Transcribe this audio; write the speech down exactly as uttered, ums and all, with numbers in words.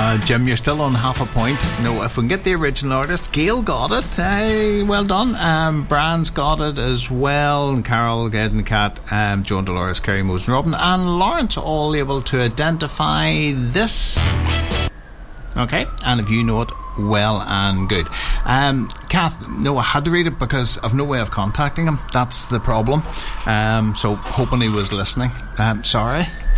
Uh, Jim, you're still on half a point. No, if we can get the original artist, Gail got it. Hey, well done. Um, Brian's got it as well. And Carol, Ed and Kat, um, Joan, Dolores, Kerry, Mose and Robin, and Lawrence all able to identify this. Okay, and if you know it, well and good. Um, Kath, no, I had to read it because I've no way of contacting him. That's the problem. Um, so hoping he was listening. Um, sorry.